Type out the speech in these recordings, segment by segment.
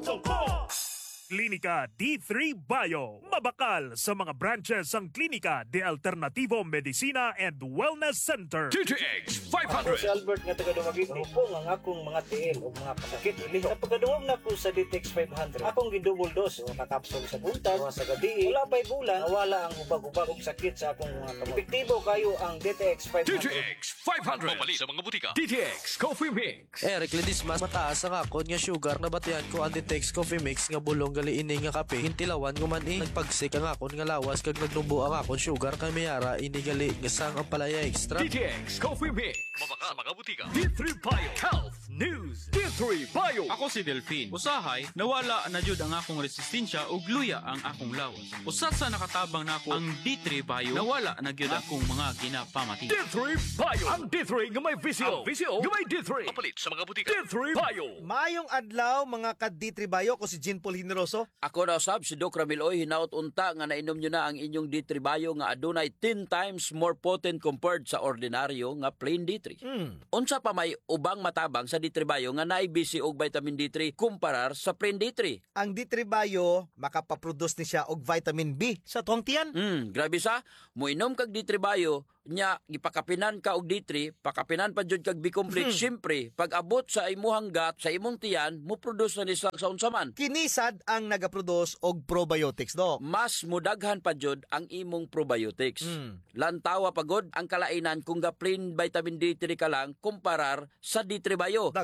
Klinika D3 Bio. Mabakal sa mga branches ang Klinika de Alternativo Medicina and Wellness Center. DTX Ako si 500. Albert nga taga-Duwagit. Upong ang akong mga tiil o mga pasakit. Napagaduwag na ko sa DTX 500. Akong gidouble dose o nakapsol sa buntag o sa gabi. Wala pa'y bulan, nawala ang ubag-ubag o sakit sa akong mga kamot. Epektibo kayo ang DTX 500. DTX 500. Mapali sa mga butika. DTX Coffee Mix. Eric Ledis mas mataas ang akon nga sugar na batihan ko ang Ditex Coffee Mix nga bulong gali ini nga kape hintilawan ko man nagpagsik ang akon nga lawas kag nagnubo ang akon sugar kay mayara ini gali nga sang ang palaya extra. DTX Coffee Mix. Mabaka sa mga butika. D3 Bio. Health News. D3 Bio. Ako si Delphine. Usahay, nawala na jud ang akong resistensya ug luya ang akong lawas. Usa sa nakatabang nako ang D3 Bio, nawala na gyud akong mga ginapamati. D3 Bio. Ang D3 nga may visio. Ang visio nga may D3. Mapalit sa mga butika. D3 Bio. Mayong adlaw mga ka-D3 Bio ko si Jean Paul Generoso. Ako daw sab si Doc Ramiloy hinaut unta nga nainom nyo na ang inyong D3 Bio nga adunay 10 times more potent compared sa ordinaryo nga plain D3. Unsa pa may ubang matabang sa D3 Bio nga naay BC og vitamin D3 kumparar sa plain D3? Ang D3 Bio makapaproduce ni siya og vitamin B sa tuwang tiyan. Grabe sa moinom kag D3 Bio nya gipakapinan ka og D3, pakapinan pa jud kag B-complex. Syempre, pag abot sa imuhang gut, sa imong tiyan, mo produce na ni sa unsa man. Kinisad ang nagaproduce og probiotics do. Mas mudaghan pa jud ang imong probiotics. Lantawa pagod ang kalainan kung ga plain vitamin D3 ka lang kumparar sa D3 Bio.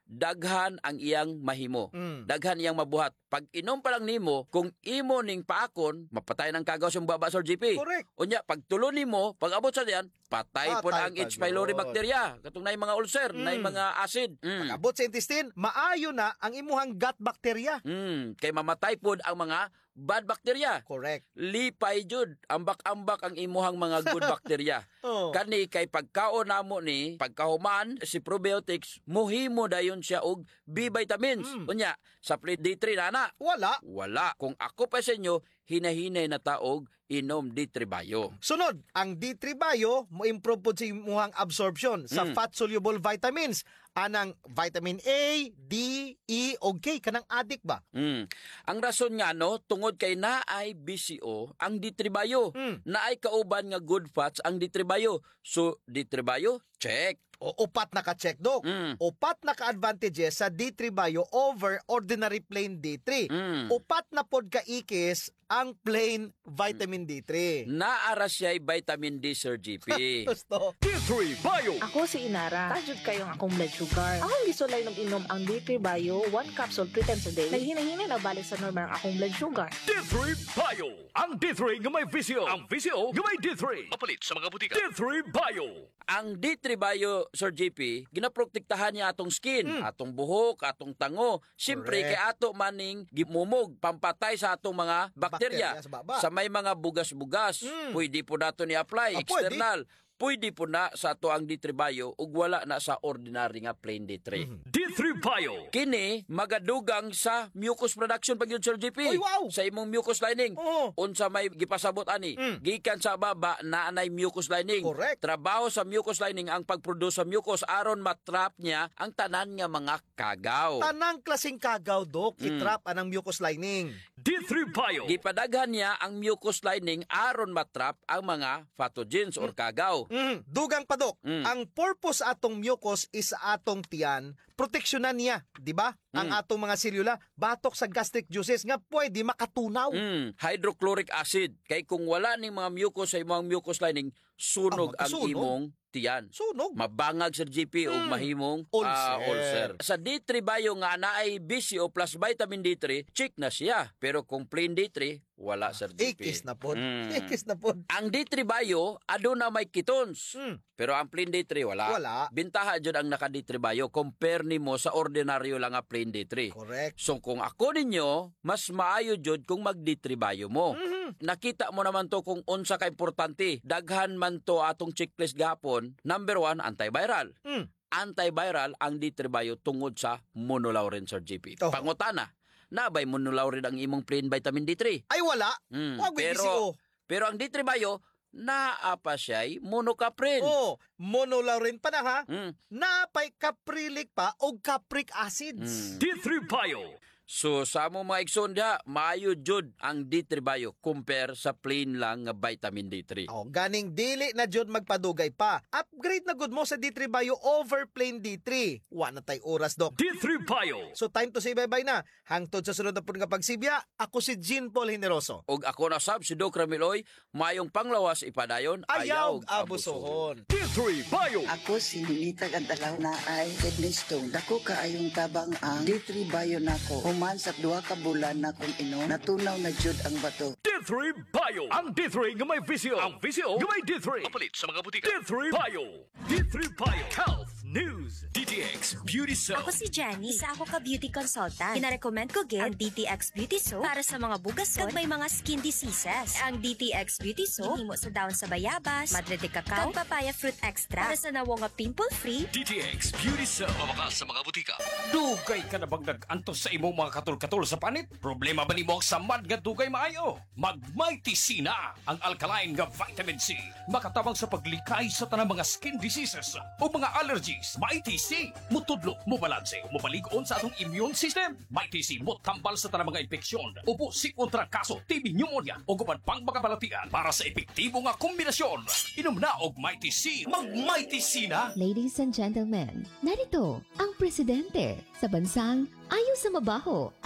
Daghan ang iyang mahimo. Daghan iyang mabuhat. Pag inom pa lang nimo, kung imo ning paakon, mapatay ng kagaw sa baba Sir GP. Correct. Unya, pag tulo nimo, pag abot sa diyan, patay po na ang H. pylori bacteria. Katong nay mga ulcer, nay mga acid. Pag abot sa intestine, maayo na ang imuhang gut bacteria. Kay mamatay pod ang mga bad bacteria. Correct. Lipay jud, ambak-ambak ang imuhang mga good bacteria. Kani kay pagkaon namo ni, pagkahuman si probiotics, muhimo dayon siya og B vitamins. Unya, sa plain D3 na wala. Kung ako pa sa inyo, hinahinay na taog inom D3 Bio. Sunod, ang D3 Bio mo improve po sa imuhang absorption sa fat-soluble vitamins. Anang vitamin A, D, E, o K. Kanang adik ba? Ang rason nga tungod kay naay BCO ang D3 Bio. Naay kauban nga good fats ang D3 Bio. So, D3 Bio, check. O upat na ka-check, Dok. Upat na ka-advantages sa D3 Bio over ordinary plain D3. Upat na pod ka-ikis ang plain vitamin D3. Naara siya'y vitamin D, Sir GP. Gusto. D3 Bio. Ako si Inara. Tajud kayong akong blood sugar. Akong gisulay ng inom ang D3 Bio 1 capsule 3 times a day. Naghina-hina na balik sa normal ang akong blood sugar. D3 Bio. Ang D3 nga may visio. Ang visio nga may D3. Mapalit sa mga butika. D3 Bio. Ang D3 Bio, Sir GP, ginaprotektahan niya atong skin, atong buhok, atong tango. Siyempre, kay ato maning gimumog, pampatay sa atong mga bakterya. Sa may mga bugas-bugas, pwede po nato ni-apply, external. Pwede po na sa ato ang D3 Bio ug wala na sa ordinary nga plain D3. D3 Bio. Kini magadugang sa mucus production pag yun, Sir GP. Oy, wow! Sa imong mucus lining. Unsa may gipasabot ani? Gikan sa baba na anay mucus lining. Correct. Trabaho sa mucus lining ang pagproduce sa mucus aron matrap niya ang tanan nga mga kagaw. Tanang klaseng kagaw, Dok. Itrap anang mucus lining. D3 Bio. Gipadaghan niya ang mucus lining aron matrap ang mga pathogens or kagaw. Dugang pa, Dok. Ang purpose atong mucus is atong tiyan, proteksyonan niya, di ba? Ang atong mga selula, batok sa gastric juices nga pwede makatunaw. Hydrochloric acid. Kay kung wala ning mga mucus sa imong mucus lining, sunog ang imong tiyan. Sunog. Mabangag, Sir GP, o mahimong ulcer. Sa D3 Bio nga naay BCO plus vitamin D3, check na siya. Pero kung plain D3, wala, Sir GP. Ikis na po. Ikis na po. Ang D3 Bio, aduna may ketones. Pero ang plain D3, wala. Bintaha dyan ang naka D3 Bio. Compare nimo sa ordinaryo lang nga plain D3. Correct. So kung ako ninyo, mas maayo jud kung mag D3 Bio mo. Nakita mo naman to kung unsa ka importante. Daghan man to atong checklist gapon. Number 1, antiviral. Antiviral ang D3 Bio tungod sa monolaurin, Sir GP. Pangutana, nabay monolaurin ang imong plain vitamin D3? Ay wala. Wag pero ang D3 Bio, naapa siya'y monocaprin. Monolaurin pa na ha. Napay caprilic pa o capric acids. D3 Bio. So sa among mga igsoon diha, maayo jud ang D3 Bio compare sa plain lang nga vitamin D3. Oh, ganing dili na jud magpadugay pa. Upgrade na good mo sa D3 Bio over plain D3. Wa na tay oras, Dok. D3 Bio. So time to say bye-bye na. Hangtod sa sunod na pud nga pagsibya, ako si Jean Paul Generoso. Og ako na sab si Doc Ramiloy, mayong panglawas ipadayon, Ayaw abusohon. D3 Bio. Ako si Nitag Antalaw na ay kidney stone. Dako kaayong tabang ang D3 Bio nako. Human sa 2 ka bulan na kung inom, natunaw na jud ang bato. D3 Bio. Ang D3 nga may visyo. Ang visyo nga may D3. Mapalit sa mga butika. D3 Bio. D3 Bio. Health News. DTX Beauty Soap. Ako si Jenny, isa ako ka beauty consultant. Kina-recommend ko gid ang DTX Beauty Soap para sa mga bugason kag may mga skin diseases. Ang DTX Beauty Soap himo sa dahon sa bayabas, madre de cacao, kag papaya fruit extra para sa nawo nga pimple-free. DTX Beauty Soap. Mabakas sa mga butika. Dugay ka na bang nag-antos sa imong mga katul-katul sa panit? Problema ba ni mo ang samad nga dugay maayo? Mag-Mighty C na ang alkaline nga vitamin C. Makatabang sa paglikay sa tanang mga skin diseases o mga allergies. Mighty C. Mutudlo, mubalanse, mubalig-on sa atong immune system. Mighty C. Mutambal sa tanang mga infeksyon. Upo si kontra kaso, TB pneumonia o guban pang makabalatian para sa epektibo nga kombinasyon. Inom na og Mighty C. Mag-Mighty C na! Ladies and gentlemen, narito ang presidente sa bansang ayaw sa mabaho